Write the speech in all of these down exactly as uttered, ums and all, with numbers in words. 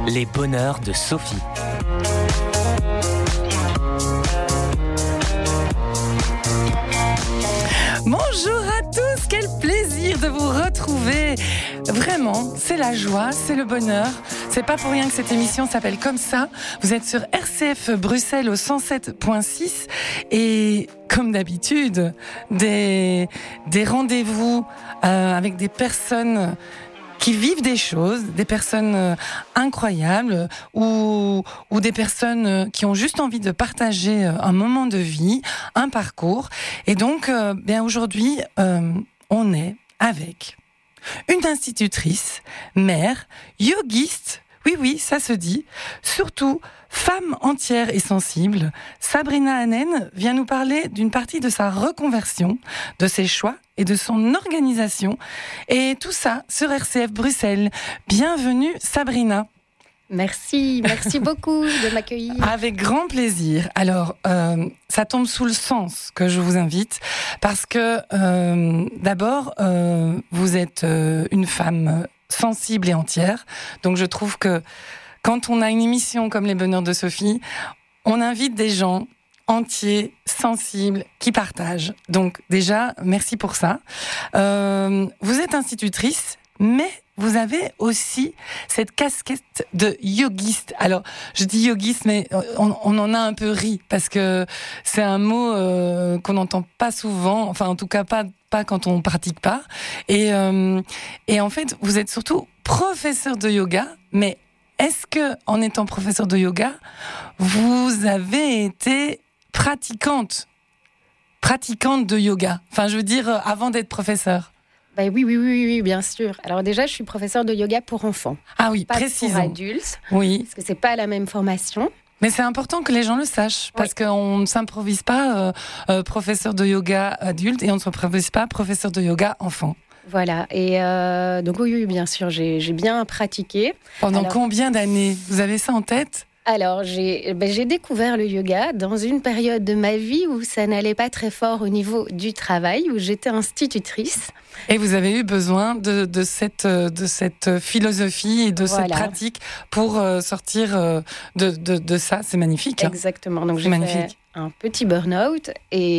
Les bonheurs de Sophie. Bonjour à tous, quel plaisir de vous retrouver. Vraiment, c'est la joie, c'est le bonheur. C'est pas pour rien que cette émission s'appelle comme ça. Vous êtes sur R C F Bruxelles au cent sept point six et comme d'habitude, des, des rendez-vous euh, avec des personnes qui vivent des choses, des personnes euh, incroyables ou, ou des personnes euh, qui ont juste envie de partager euh, un moment de vie, un parcours. Et donc, euh, bien aujourd'hui, euh, on est avec une institutrice, mère, yogiste, oui, oui, ça se dit, surtout femme entière et sensible. Sabrina Hanen vient nous parler d'une partie de sa reconversion, de ses choix et de son organisation. Et tout ça sur R C F Bruxelles. Bienvenue Sabrina. Merci, merci beaucoup de m'accueillir. Avec grand plaisir. Alors, euh, ça tombe sous le sens que je vous invite, parce que euh, d'abord, euh, vous êtes euh, une femme sensible et entière. Donc je trouve que quand on a une émission comme Les Bonheurs de Sophie, on invite des gens entiers, sensibles, qui partagent. Donc déjà, merci pour ça. Euh, vous êtes institutrice, mais vous avez aussi cette casquette de yogiste. Alors, je dis yogiste, mais on, on en a un peu ri, parce que c'est un mot euh, qu'on n'entend pas souvent, enfin en tout cas pas, pas quand on pratique pas. Et, euh, et en fait, vous êtes surtout professeur de yoga, mais est-ce que, en étant professeur de yoga, vous avez été pratiquante, pratiquante de yoga? Enfin, je veux dire, avant d'être professeur. Bah oui, oui, oui, oui, bien sûr. Alors déjà, je suis professeure de yoga pour enfants. Ah oui, pas précisons. Pour adultes. Oui. Parce que c'est pas la même formation. Mais c'est important que les gens le sachent, parce oui. qu'on ne s'improvise pas euh, euh, professeur de yoga adulte et on ne s'improvise pas professeur de yoga enfant. Voilà, et euh, donc oui, oui, bien sûr, j'ai, j'ai bien pratiqué. Pendant Alors, combien d'années? Vous avez ça en tête? Alors, j'ai, ben, j'ai découvert le yoga dans une période de ma vie où ça n'allait pas très fort au niveau du travail, où j'étais institutrice. Et vous avez eu besoin de, de, cette, de cette philosophie et de voilà. cette pratique pour euh, sortir euh, de, de, de ça. C'est magnifique. Hein. Exactement. Donc, c'est j'ai magnifique. fait un petit burn-out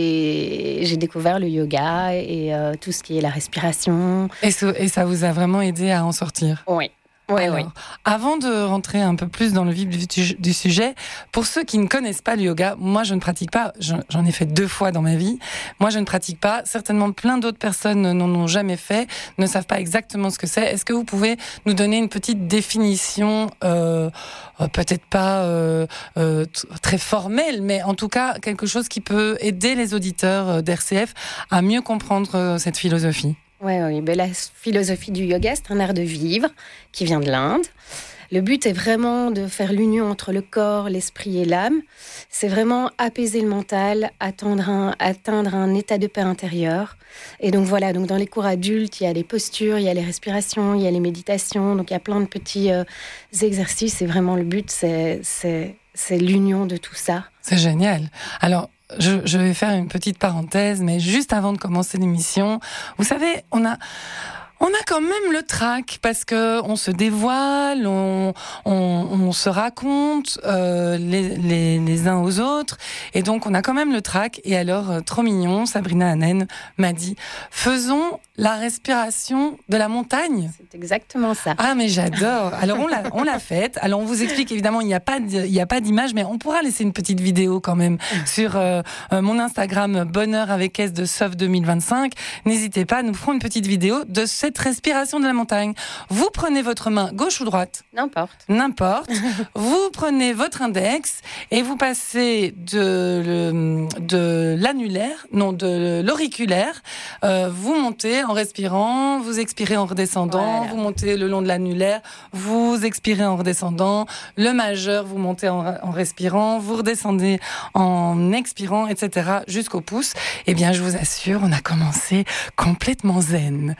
et j'ai découvert le yoga et euh, tout ce qui est la respiration. Et, ce, et ça vous a vraiment aidé à en sortir? Oui. Oui, Alors, oui. Avant de rentrer un peu plus dans le vif du, du sujet, pour ceux qui ne connaissent pas le yoga, moi je ne pratique pas, j'en ai fait deux fois dans ma vie, moi je ne pratique pas, certainement plein d'autres personnes n'en ont jamais fait, ne savent pas exactement ce que c'est. Est-ce que vous pouvez nous donner une petite définition, euh, peut-être pas euh, euh, t- très formelle, mais en tout cas quelque chose qui peut aider les auditeurs d'R C F à mieux comprendre cette philosophie? Oui, oui. Ben, la philosophie du yoga, c'est un art de vivre qui vient de l'Inde. Le but est vraiment de faire l'union entre le corps, l'esprit et l'âme. C'est vraiment apaiser le mental, atteindre un, atteindre un état de paix intérieure. Et donc voilà, donc dans les cours adultes, il y a les postures, il y a les respirations, il y a les méditations. Donc il y a plein de petits euh, exercices. Et vraiment, le but, c'est, c'est, c'est l'union de tout ça. C'est génial. Alors, Je, je vais faire une petite parenthèse, mais juste avant de commencer l'émission, vous savez, on a... On a quand même le trac parce que on se dévoile, on, on, on se raconte euh, les, les, les uns aux autres, et donc on a quand même le trac. Et alors, euh, trop mignon, Sabrina Hanen m'a dit « Faisons la respiration de la montagne ». C'est exactement ça. Ah mais j'adore. Alors on l'a, on l'a faite. Alors on vous explique évidemment, il n'y a pas, de, il n'y a pas d'image, mais on pourra laisser une petite vidéo quand même sur euh, euh, mon Instagram Bonheur avec S de Sof deux mille vingt-cinq. N'hésitez pas, nous ferons une petite vidéo de cette respiration de la montagne. Vous prenez votre main gauche ou droite? N'importe. N'importe. Vous prenez votre index et vous passez de, le, de l'annulaire, non, de l'auriculaire. Euh, vous montez en respirant, vous expirez en redescendant, voilà. Vous montez le long de l'annulaire, vous expirez en redescendant, le majeur, vous montez en, en respirant, vous redescendez en expirant, et cetera jusqu'au pouce. Eh bien, je vous assure, on a commencé complètement zen.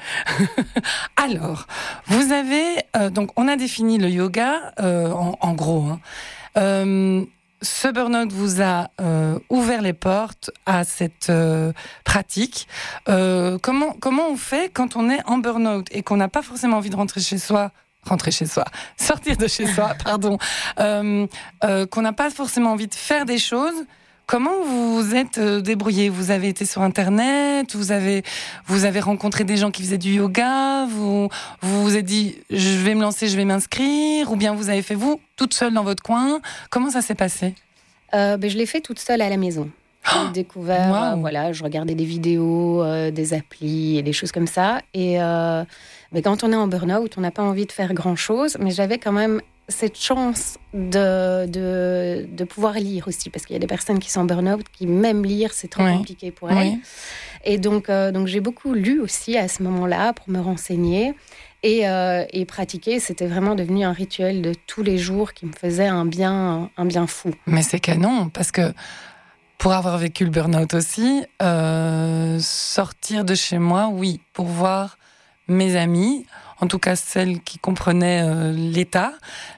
Alors, vous avez... Euh, donc, on a défini le yoga, euh, en, en gros. Hein. Euh, ce burn-out vous a euh, ouvert les portes à cette euh, pratique. Euh, comment, comment on fait quand on est en burn-out et qu'on n'a pas forcément envie de rentrer chez soi, rentrer chez soi, sortir de chez soi, pardon, euh, euh, qu'on n'a pas forcément envie de faire des choses. Comment vous vous êtes débrouillé ? Vous avez été sur Internet, vous avez, vous avez rencontré des gens qui faisaient du yoga, vous, vous vous êtes dit, je vais me lancer, je vais m'inscrire, ou bien vous avez fait vous, toute seule dans votre coin. Comment ça s'est passé ? euh, ben, Je l'ai fait toute seule à la maison. J'ai découvert, wow. euh, voilà, je regardais des vidéos, euh, des applis et des choses comme ça. Et euh, ben, quand on est en burn-out, on n'a pas envie de faire grand-chose, mais j'avais quand même cette chance de, de, de pouvoir lire aussi, parce qu'il y a des personnes qui sont en burn-out, qui même lire, c'est trop oui. compliqué pour elles. Oui. Et donc, euh, donc, j'ai beaucoup lu aussi à ce moment-là pour me renseigner et, euh, et pratiquer. C'était vraiment devenu un rituel de tous les jours qui me faisait un bien, un bien fou. Mais c'est canon, parce que pour avoir vécu le burn-out aussi, euh, sortir de chez moi, oui, pour voir mes amis, en tout cas celles qui comprenaient euh, l'état,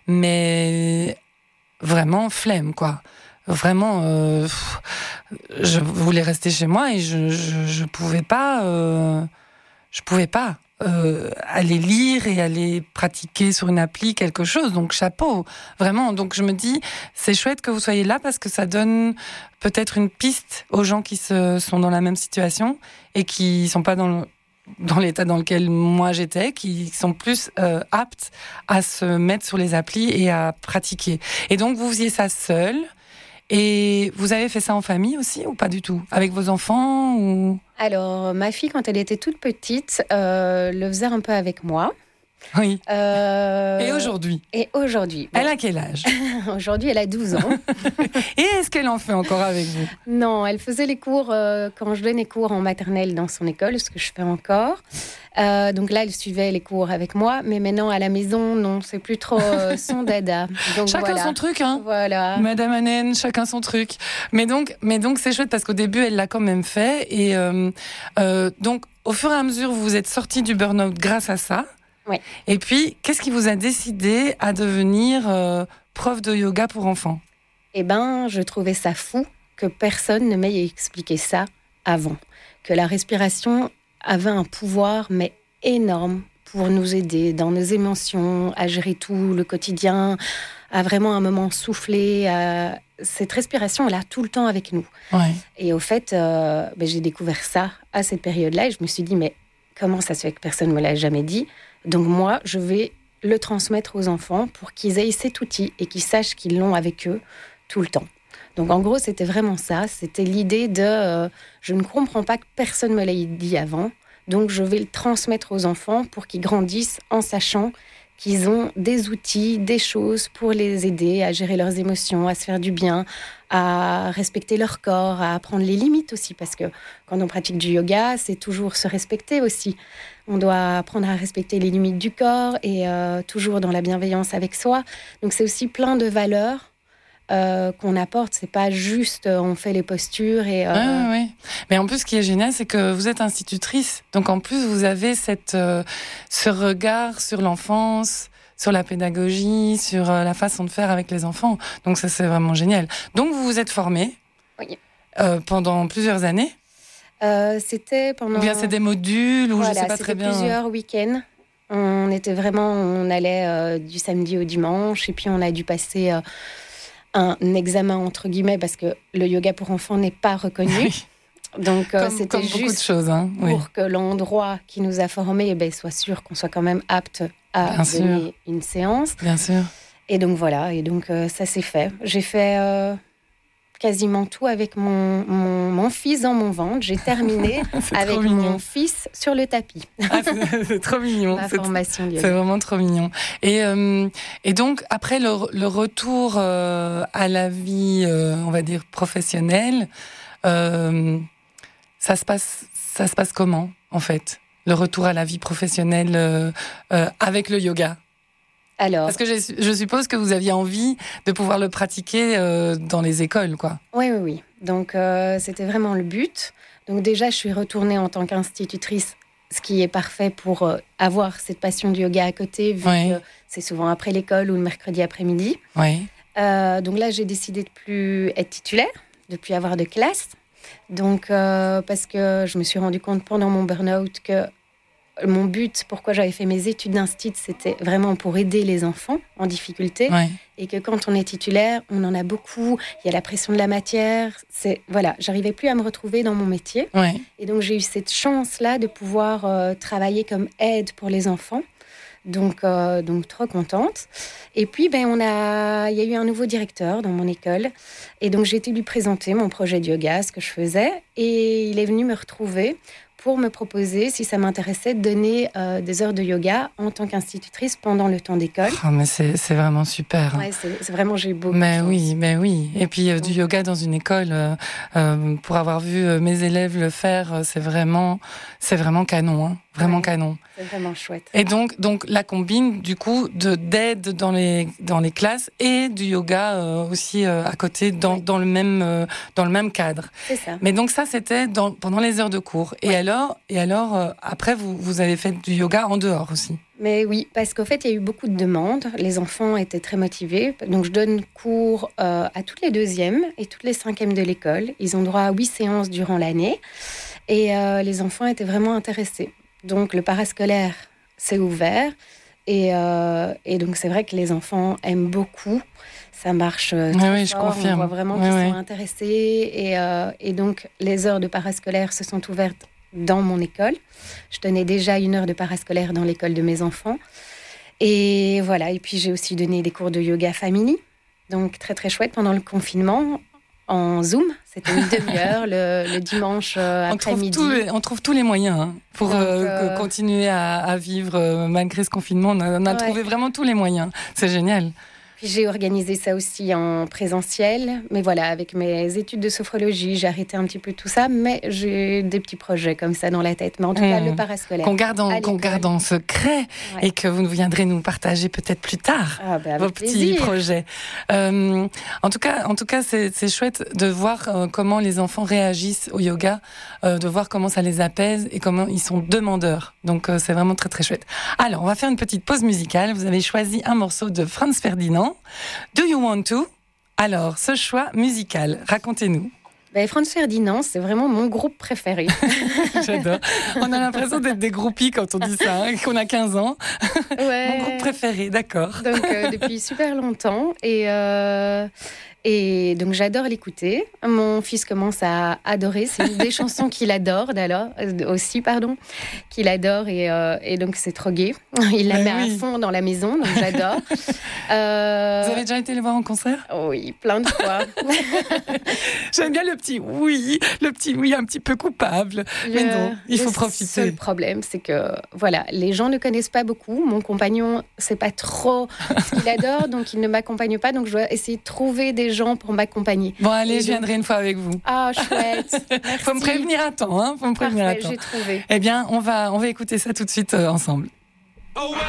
mais vraiment flemme, quoi. Vraiment, euh, je voulais rester chez moi et je je, je pouvais pas, euh, je pouvais pas euh, aller lire et aller pratiquer sur une appli quelque chose. Donc chapeau, vraiment. Donc je me dis, c'est chouette que vous soyez là parce que ça donne peut-être une piste aux gens qui se, sont dans la même situation et qui sont pas dans le dans l'état dans lequel moi j'étais, qui sont plus euh, aptes à se mettre sur les applis et à pratiquer. Et donc, vous faisiez ça seul, et vous avez fait ça en famille aussi, ou pas du tout ? Avec vos enfants ou... Alors, ma fille, quand elle était toute petite, euh, le faisait un peu avec moi. Oui. Euh... Et aujourd'hui ? Et aujourd'hui. Bon. Elle a quel âge ? Aujourd'hui, elle a douze ans. Et est-ce qu'elle en fait encore avec vous ? Non, elle faisait les cours euh, quand je donnais cours en maternelle dans son école, ce que je fais encore. Euh, donc là, elle suivait les cours avec moi. Mais maintenant, à la maison, non, c'est plus trop euh, son dada. Donc, chacun voilà. son truc, hein. Voilà. Madame Annen, chacun son truc. Mais donc, mais donc c'est chouette parce qu'au début, elle l'a quand même fait. Et euh, euh, donc, au fur et à mesure, vous vous êtes sortie du burn-out grâce à ça. Oui. Et puis, qu'est-ce qui vous a décidé à devenir euh, prof de yoga pour enfants ? Eh ben, je trouvais ça fou que personne ne m'ait expliqué ça avant. Que la respiration avait un pouvoir, mais énorme, pour nous aider dans nos émotions, à gérer tout le quotidien, à vraiment un moment souffler. À... Cette respiration, elle est tout le temps avec nous. Ouais. Et au fait, euh, ben, j'ai découvert ça à cette période-là et je me suis dit, mais comment ça se fait que personne ne me l'a jamais dit ? Donc moi, je vais le transmettre aux enfants pour qu'ils aient cet outil et qu'ils sachent qu'ils l'ont avec eux tout le temps. Donc en gros, c'était vraiment ça. C'était l'idée de euh, je ne comprends pas que personne ne me l'ait dit avant, donc je vais le transmettre aux enfants pour qu'ils grandissent en sachant qu'ils ont des outils, des choses pour les aider à gérer leurs émotions, à se faire du bien, à respecter leur corps, à apprendre les limites aussi, parce que quand on pratique du yoga, c'est toujours se respecter aussi. On doit apprendre à respecter les limites du corps et euh, toujours dans la bienveillance avec soi. Donc c'est aussi plein de valeurs Euh, qu'on apporte, c'est pas juste euh, on fait les postures et. Euh... Oui, oui, oui. Mais en plus, ce qui est génial, c'est que vous êtes institutrice, donc en plus vous avez cette euh, ce regard sur l'enfance, sur la pédagogie, sur euh, la façon de faire avec les enfants. Donc ça, c'est vraiment génial. Donc vous vous êtes formée. Oui. Euh, pendant plusieurs années. Euh, c'était pendant. Ou bien c'est des modules ou voilà, je sais pas très bien. Plusieurs week-ends. On était vraiment, on allait euh, du samedi au dimanche et puis on a dû passer. Euh, un examen entre guillemets parce que le yoga pour enfants n'est pas reconnu. Oui. Donc euh, comme, c'était comme juste beaucoup de choses, hein. Oui. Pour que l'endroit qui nous a formés eh ben, soit sûr qu'on soit quand même apte à Bien donner sûr. une séance. Bien sûr. Et donc voilà, et donc euh, ça s'est fait. J'ai fait euh, quasiment tout avec mon, mon, mon fils dans mon ventre. J'ai terminé avec mon fils sur le tapis. Ah, c'est, c'est trop mignon. Ma c'est, formation yoga. C'est vraiment trop mignon. Et, euh, et donc, après le, le retour euh, à la vie, euh, on va dire, professionnelle, euh, ça, se passe, ça se passe comment, en fait ? Le retour à la vie professionnelle euh, euh, avec le yoga ? Alors, Parce que je, je suppose que vous aviez envie de pouvoir le pratiquer euh, dans les écoles, quoi. Oui, oui, oui. Donc, euh, c'était vraiment le but. Donc, déjà, je suis retournée en tant qu'institutrice, ce qui est parfait pour euh, avoir cette passion du yoga à côté, vu oui. que c'est souvent après l'école ou le mercredi après-midi. Oui. Euh, donc là, j'ai décidé de plus être titulaire, de plus avoir de classe. Donc, euh, parce que je me suis rendu compte pendant mon burn-out que mon but, pourquoi j'avais fait mes études d'instit, c'était vraiment pour aider les enfants en difficulté. Ouais. Et que quand on est titulaire, on en a beaucoup. Il y a la pression de la matière. C'est, voilà, j'arrivais plus à me retrouver dans mon métier. Ouais. Et donc, j'ai eu cette chance-là de pouvoir euh, travailler comme aide pour les enfants. Donc, euh, donc trop contente. Et puis, ben, on a, il y a eu un nouveau directeur dans mon école. Et donc, j'ai été lui présenter mon projet de yoga, ce que je faisais. Et il est venu me retrouver pour me proposer, si ça m'intéressait, de donner euh, des heures de yoga en tant qu'institutrice pendant le temps d'école. Oh, mais c'est, c'est vraiment super. Ouais, c'est, c'est vraiment, j'ai eu beaucoup Mais de chance. oui, mais oui. Et puis euh, du yoga dans une école, euh, euh, pour avoir vu euh, mes élèves le faire, euh, c'est vraiment, c'est vraiment canon, hein. Vraiment Ouais. canon. C'est vraiment chouette. Et donc, donc la combine du coup de d'aide dans les dans les classes et du yoga euh, aussi euh, à côté dans Oui. dans le même euh, dans le même cadre. C'est ça. Mais donc ça c'était dans, pendant les heures de cours. Et Ouais. alors et alors euh, après vous vous avez fait du yoga en dehors aussi. Mais oui, parce qu'en fait, il y a eu beaucoup de demandes. Les enfants étaient très motivés. Donc, je donne cours euh, à toutes les deuxièmes et toutes les cinquièmes de l'école. Ils ont droit à huit séances durant l'année. Et euh, les enfants étaient vraiment intéressés. Donc, le parascolaire s'est ouvert. Et, euh, et donc, c'est vrai que les enfants aiment beaucoup. Ça marche euh, très Oui, oui, je fort. confirme. On voit vraiment Oui, qu'ils oui. sont intéressés. Et, euh, et donc, les heures de parascolaire se sont ouvertes dans mon école. Je donnais déjà une heure de parascolaire dans l'école de mes enfants. Et voilà, et puis j'ai aussi donné des cours de yoga family. Donc très très chouette pendant le confinement, en Zoom. C'était une demi-heure le, le dimanche euh, On trouve, après-midi. tous les, on trouve tous les moyens hein, pour Donc, euh, euh, continuer à, à vivre euh, malgré ce confinement. On a, on a Ouais. trouvé vraiment tous les moyens. C'est génial. Puis j'ai organisé ça aussi en présentiel. Mais voilà, avec mes études de sophrologie, j'ai arrêté un petit peu tout ça. Mais j'ai des petits projets comme ça dans la tête. Mais en tout cas, Mmh. le parascolaire. Qu'on garde, en, à qu'on l'école. garde en secret Ouais. et que vous viendrez nous partager peut-être plus tard. Ah, bah, avec Vos petits plaisir. projets. Euh, en tout cas, en tout cas, c'est, c'est chouette de voir euh, comment les enfants réagissent au yoga, euh, de voir comment ça les apaise et comment ils sont demandeurs. Donc, euh, c'est vraiment très très chouette. Alors, on va faire une petite pause musicale. Vous avez choisi un morceau de Franz Ferdinand. Do you want to? Alors, ce choix musical, racontez-nous. Ben, Franz Ferdinand, c'est vraiment mon groupe préféré. J'adore. On a l'impression d'être des groupies quand on dit ça, hein, qu'on a quinze ans. Ouais. Mon groupe préféré, d'accord. Donc, euh, depuis super longtemps. Et, euh, et donc, j'adore l'écouter. Mon fils commence à adorer. C'est une des chansons qu'il adore, d'ailleurs, euh, aussi, pardon, qu'il adore. Et, euh, et donc, c'est trop gai. Il la Mais met oui. à fond dans la maison, donc j'adore. Euh, Vous avez déjà été les voir en concert? Oui, plein de fois. J'aime bien le petit oui, le petit oui un petit peu coupable. Mais non, il faut le profiter. seul problème, c'est que voilà, les gens ne connaissent pas beaucoup. Mon compagnon, c'est pas trop ce qu'il adore, donc il ne m'accompagne pas. Donc je dois essayer de trouver des gens pour m'accompagner. Bon, allez, Et je donc- viendrai une fois avec vous. Ah, chouette. Merci. Faut me prévenir à temps, hein. Faut me prévenir Parfait, à temps. j'ai trouvé. Eh bien, on va, on va écouter ça tout de suite euh, ensemble. Oh, well.